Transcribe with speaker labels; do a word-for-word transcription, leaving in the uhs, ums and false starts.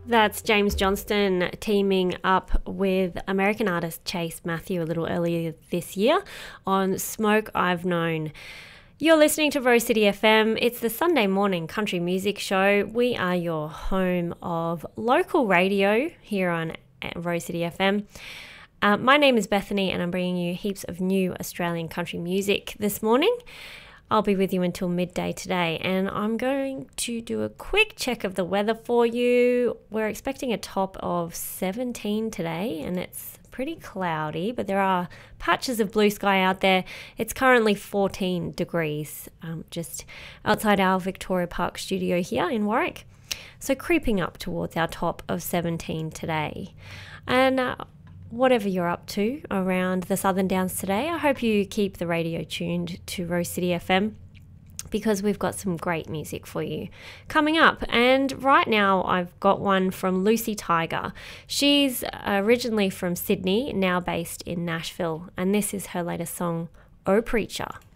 Speaker 1: That's James Johnston teaming up with American artist Chase Matthew a little earlier this year on Smoke I've Known. You're listening to Rose City F M. It's the Sunday morning country music show. We are your home of local radio here on Rose City F M. Uh, my name is Bethany and I'm bringing you heaps of new Australian country music this morning. I'll be with you until midday today, and I'm going to do a quick check of the weather for you. We're expecting a top of seventeen today, and it's pretty cloudy, but there are patches of blue sky out there. It's currently fourteen degrees um, just outside our Victoria Park studio here in Warwick. So creeping up towards our top of seventeen today. And uh, whatever you're up to around the Southern Downs today, I hope you keep the radio tuned to Rose City F M because we've got some great music for you coming up. And right now I've got one from Lucy Tiger. She's originally from Sydney, now based in Nashville, and this is her latest song, Oh Preacher.